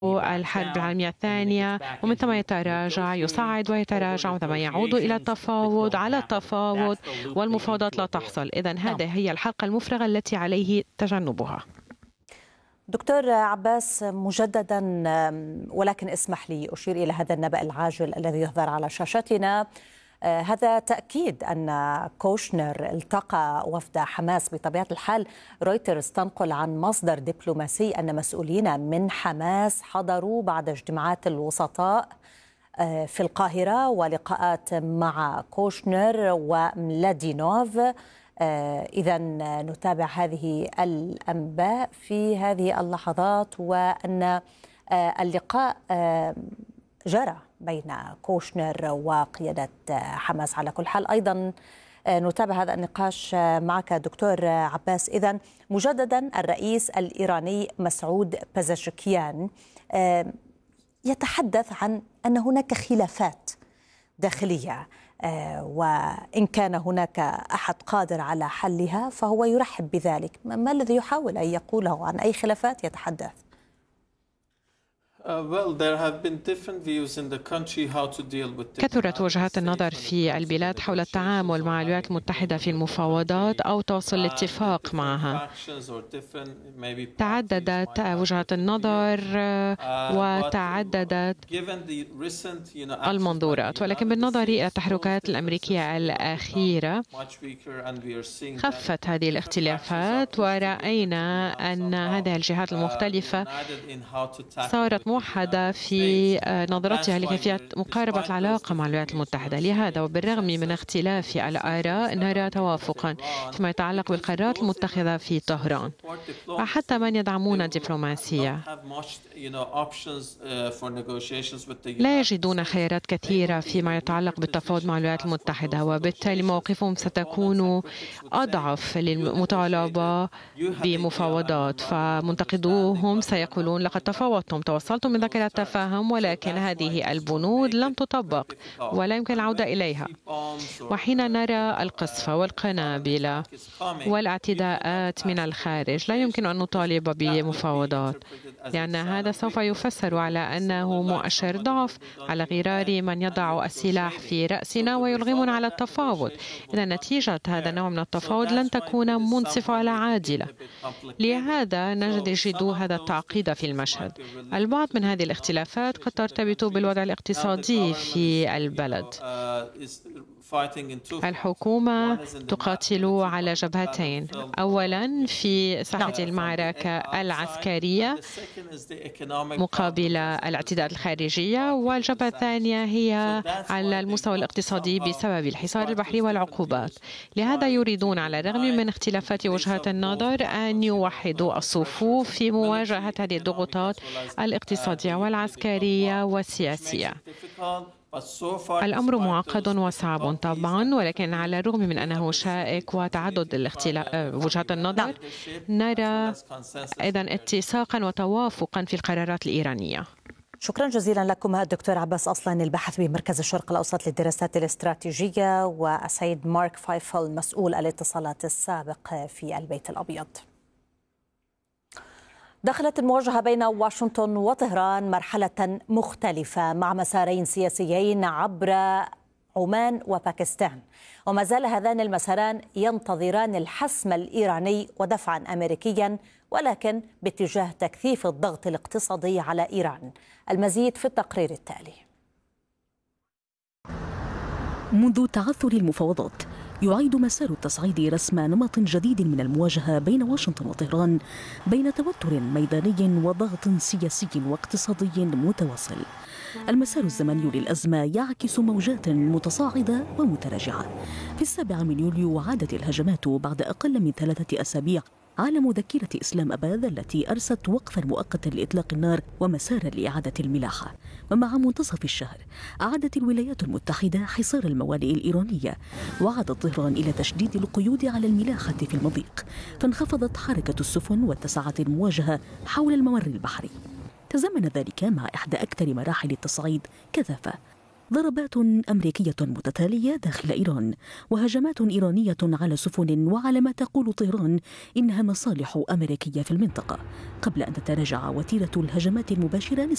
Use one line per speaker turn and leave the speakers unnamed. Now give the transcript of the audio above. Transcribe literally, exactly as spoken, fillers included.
الحرب العالمية الثانية، ومن ثم يتراجع، يصعد ويتراجع، وثم يعود إلى التفاوض على التفاوض، والمفاوضات لا تحصل. إذن هذه هي الحلقة المفرغة التي عليه تجنبها.
دكتور عباس، مجددا ولكن اسمح لي أشير إلى هذا النبأ العاجل الذي يظهر على شاشتنا. هذا تأكيد أن كوشنر التقى وفد حماس. بطبيعة الحال رويترز تنقل عن مصدر دبلوماسي أن مسؤولين من حماس حضروا بعد اجتماعات الوسطاء في القاهرة ولقاءات مع كوشنر وملادينوف. إذا نتابع هذه الأنباء في هذه اللحظات، وأن اللقاء جرى بين كوشنر وقيادة حماس. على كل حال أيضا نتابع هذا النقاش معك دكتور عباس. إذن مجددا الرئيس الإيراني مسعود بزشكيان يتحدث عن أن هناك خلافات داخلية، وإن كان هناك أحد قادر على حلها فهو يرحب بذلك. ما الذي يحاول أن يقوله؟ عن أي خلافات يتحدث؟
كثرت وجهات النظر في البلاد حول التعامل مع الولايات المتحدة في المفاوضات أو توصل لاتفاق معها. تعددت وجهات النظر وتعددت المنظورات، ولكن بالنظر إلى التحركات الأمريكية الأخيرة خفت هذه الاختلافات، ورأينا أن هذه الجهات المختلفة صارت موحدة في نظرتها لكيفية مقاربة العلاقة مع الولايات المتحدة. لهذا وبالرغم من اختلاف الآراء نرى توافقا فيما يتعلق بالقرارات المتخذة في طهران، وحتى من يدعمون الدبلوماسية لا يجدون خيارات كثيرة فيما يتعلق بالتفاوض مع الولايات المتحدة، وبالتالي مواقفهم ستكون أضعف للمطالبة بمفاوضات. فمنتقدوهم سيقولون لقد تفاوضتم، توصلتم من ذاك التفاهم، ولكن هذه البنود لم تطبق ولا يمكن العودة إليها. وحين نرى القصف والقنابل والاعتداءات من الخارج لا يمكن أن نطالب بمفاوضات، لأن هذا سوف يفسر على أنه مؤشر ضعف على غرار من يضع السلاح في رأسنا ويلغمنا على التفاوض. إذا نتيجة هذا النوع من التفاوض لن تكون منصفة ولا عادلة. لهذا نجد هذا التعقيد في المشهد. البعض من هذه الاختلافات قد ترتبط بالوضع الاقتصادي في البلد. الحكومة تقاتل على جبهتين، أولا في ساحة المعركة العسكرية مقابل الاعتداءات الخارجية، والجبهة الثانية هي على المستوى الاقتصادي بسبب الحصار البحري والعقوبات. لهذا يريدون على الرغم من اختلافات وجهات النظر أن يوحدوا الصفوف في مواجهة هذه الضغوطات الاقتصادية والعسكرية والسياسية. الأمر معقد وصعب طبعا، ولكن على الرغم من أنه شائك وتعدد الاختلاف وجهات النظر نرى أيضا اتساقا وتوافقا في القرارات الإيرانية.
شكرا جزيلا لكم الدكتور عباس أصلان، الباحث بمركز الشرق الأوسط للدراسات الاستراتيجية، والسيد مارك فايفل مسؤول الاتصالات السابق في البيت الأبيض. دخلت المواجهة بين واشنطن وطهران مرحلة مختلفة مع مسارين سياسيين عبر عمان وباكستان، وما زال هذان المساران ينتظران الحسم الإيراني ودفعا أمريكيا، ولكن باتجاه تكثيف الضغط الاقتصادي على إيران. المزيد في التقرير التالي.
منذ تعثر المفاوضات يعيد مسار التصعيد رسم نمط جديد من المواجهة بين واشنطن وطهران، بين توتر ميداني وضغط سياسي واقتصادي متواصل. المسار الزمني للأزمة يعكس موجات متصاعدة ومتراجعة. في السابع من يوليو عادت الهجمات بعد أقل من ثلاثة أسابيع على مذكرة إسلام أباد التي أرست وقفا مؤقتا لإطلاق النار ومسارا لإعادة الملاحة. ومع منتصف الشهر أعادت الولايات المتحدة حصار الموانئ الإيرانية، وعادت طهران إلى تشديد القيود على الملاحة في المضيق، فانخفضت حركة السفن واتسعت المواجهة حول الممر البحري. تزامن ذلك مع إحدى أكثر مراحل التصعيد كثافة، ضربات أمريكية متتالية داخل إيران، وهجمات إيرانية على سفن وعلى ما تقول طهران إنها مصالح أمريكية في المنطقة، قبل أن تتراجع وتيرة الهجمات المباشرة